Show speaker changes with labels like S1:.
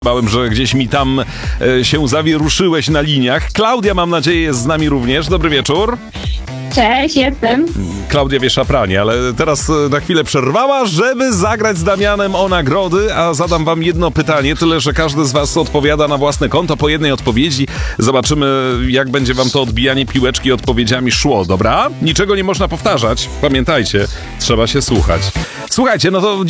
S1: Bałem, że gdzieś mi tam się zawieruszyłeś na liniach. Klaudia, mam nadzieję, jest z nami również. Dobry wieczór.
S2: Cześć, jestem.
S1: Klaudia wiesza pranie, ale teraz na chwilę przerwała, żeby zagrać z Damianem o nagrody, a zadam wam jedno pytanie, tyle że każdy z was odpowiada na własne konto po jednej odpowiedzi. Zobaczymy, jak będzie wam to odbijanie piłeczki odpowiedziami szło, dobra? Niczego nie można powtarzać, pamiętajcie, trzeba się słuchać. Słuchajcie, no to